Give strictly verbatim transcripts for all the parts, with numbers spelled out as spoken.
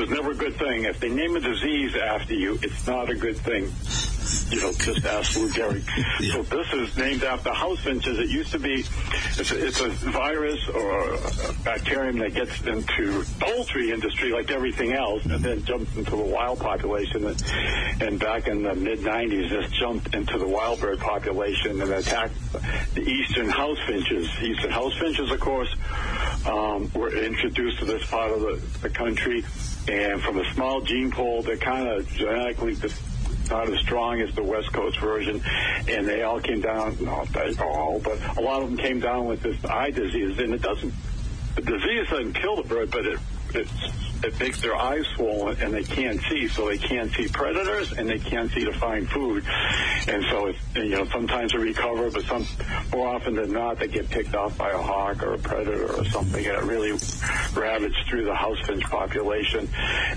is never a good thing. If they name a disease after you, it's not a good thing. You know, just ask Lou Gehrig. Yeah. So this is named after house finches. It used to be, it's a, it's a virus or a bacterium that gets into the poultry industry like everything else, and then jumps into the wild population. And, and back in the mid nineties, this jumped into the wild bird population and attacked the eastern house finches. Eastern house finches, of course, um, were introduced to this part of the, the country, and from a small gene pool, they're kind of genetically not as strong as the West Coast version, and they all came down, not they all, but a lot of them came down with this eye disease, and it doesn't, the disease doesn't kill the bird, but it it, it makes their eyes swollen, and they can't see, so they can't see predators, and they can't see to find food, and so it's, you know, sometimes they recover, but some, more often than not, they get picked off by a hawk or a predator or something, and it really ravaged through the house finch population,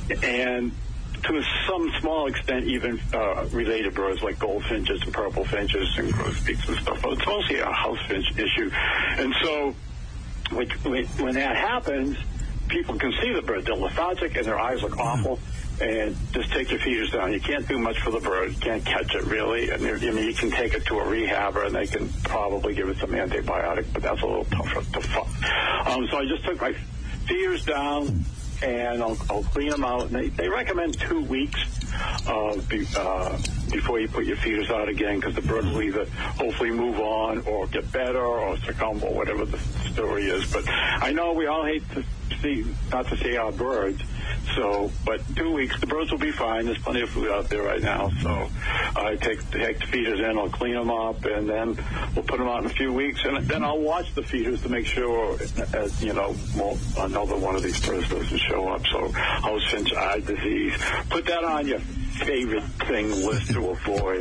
and to some small extent, even uh, related birds like goldfinches and purple finches and grosbeaks and stuff. But it's mostly a house finch issue. And so when, when that happens, people can see the bird. They're lethargic and their eyes look awful. And just take your feeders down. You can't do much for the bird. You can't catch it, really. And I mean, you can take it to a rehabber, and they can probably give it some antibiotic, but that's a little tougher to find. Um, so I just took my feeders down, and I'll, I'll clean them out. And they, they recommend two weeks uh, be, uh, before you put your feeders out again, because the bird will either hopefully move on or get better or succumb or whatever the story is. But I know we all hate to see, not to see our birds. So, but two weeks, the birds will be fine. There's plenty of food out there right now. So I take, take the feeders in, I'll clean them up, and then we'll put them out in a few weeks. And then I'll watch the feeders to make sure, uh, you know, well, another one of these birds doesn't show up. So house finch eye disease. Put that on your favorite thing list to avoid.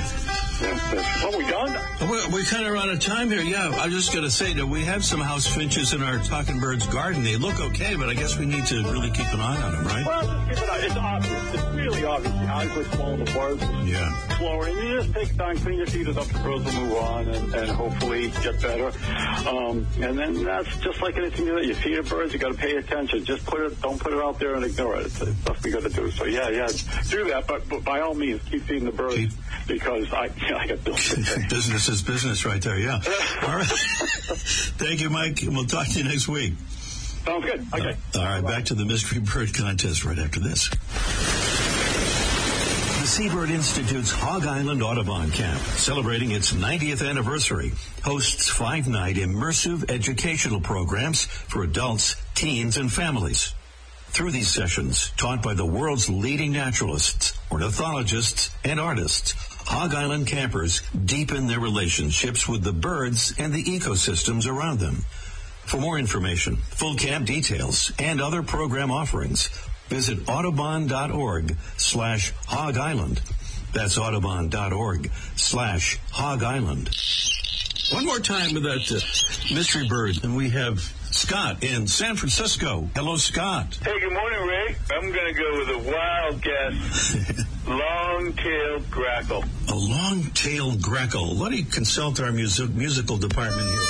Yeah, well, we done? We're, we're kind of out of time here. Yeah, I'm just going to say that we have some house finches in our Talking Birds garden. They look okay, but I guess we need to really keep an eye on them, right? Well, just keep an eye. It's obvious. It's really obvious. The eyes look small, the birds yeah. slower. And you just take time, clean your feeders up, the birds will move on and, and hopefully get better. Um, and then that's just like anything else. You feed the birds, you got to pay attention. Just put it, don't put it out there and ignore it. It's, it's stuff we got to do. So, yeah, yeah, do that. But, but by all means, keep feeding the birds keep. because I, you know, I got bills to pay. Business is business right there, yeah. All right. Thank you, Mike. We'll talk to you next week. Sounds good. Okay. Uh, all right, Bye-bye. Back to the Mystery Bird Contest right after this. The Seabird Institute's Hog Island Audubon Camp, celebrating its ninetieth anniversary, hosts five-night immersive educational programs for adults, teens, and families. Through these sessions, taught by the world's leading naturalists, ornithologists, and artists, Hog Island campers deepen their relationships with the birds and the ecosystems around them. For more information, full camp details, and other program offerings, visit audubon.org slash Hog Island. That's audubon.org slash Hog Island. One more time with that uh, mystery bird, and we have Scott in San Francisco. Hello, Scott. Hey, good morning, Ray. I'm going to go with a wild guess. Long-tailed grackle. A long-tailed grackle. Let me consult our music, musical department here.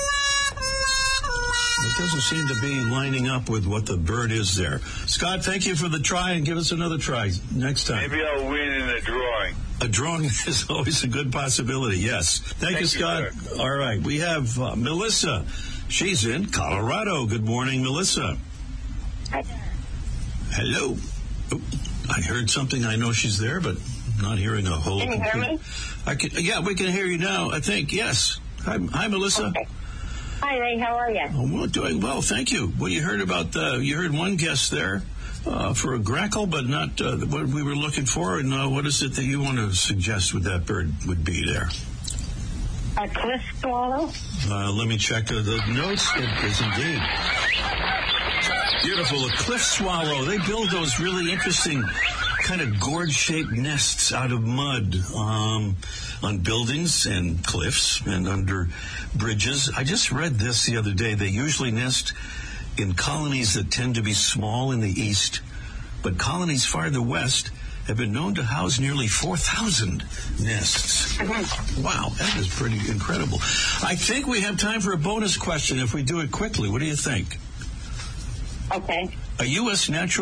It doesn't seem to be lining up with what the bird is there. Scott, thank you for the try, and give us another try next time. Maybe I'll win in a drawing. A drawing is always a good possibility, yes. Thank, thank you, Scott. You, All right, we have uh, Melissa. She's in Colorado. Good morning, Melissa. Hi. Hello. Oh, I heard something. I know she's there, but I'm not hearing a whole... Can you computer. hear me? I can, yeah, we can hear you now, I think. Yes. Hi, hi Melissa. Okay. Hi, Ray. How are you? Oh, well, doing well, thank you. Well, you heard about the, you heard one guess there uh, for a grackle, but not uh, what we were looking for. And uh, what is it that you want to suggest what that bird would be there? A cliff swallow? Uh, let me check the, the notes. It is indeed. Beautiful. A cliff swallow. They build those really interesting kind of gourd-shaped nests out of mud um, on buildings and cliffs and under bridges. I just read this the other day. They usually nest in colonies that tend to be small in the east, but colonies farther west have been known to house nearly four thousand nests. Wow, that is pretty incredible. I think we have time for a bonus question if we do it quickly. What do you think? Okay. A U S natural